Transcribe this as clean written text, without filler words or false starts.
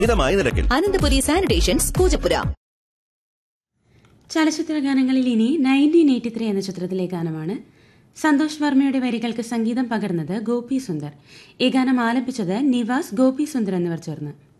മിതമായ നിരക്കിൽ. അനന്തപുരി സാനിറ്റേഷൻസ് പൂജപ്പുര. ചലച്ചിത്ര ഗാനങ്ങളിൽ ഇനി 1983 എന്ന ചിത്രത്തിലെ ഗാനമാണ്. സന്തോഷ് വർമ്മയുടെ വരികൾക്ക് സംഗീതം പകർന്നത് ഗോപി സുന്ദർ. ഈ ഗാനം ആലപിച്ചത് നിവാസ്, ഗോപി സുന്ദർ എന്നിവർ ചേർന്ന്.